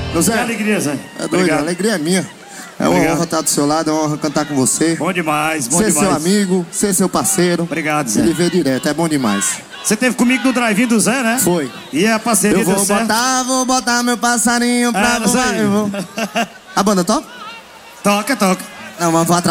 Zé, que alegria, Zé. É doido, a alegria é minha. É uma honra estar do seu lado, é uma honra cantar com você. Bom demais, bom ser demais. Ser seu amigo, ser seu parceiro. Obrigado, Zé. Ele veio direto, é bom demais. Você teve comigo no drive-in do Zé, né? Foi. E a parceria deu certo. Vou botar meu passarinho pra voar. A banda toca? Toca. Não, mas vou atrás.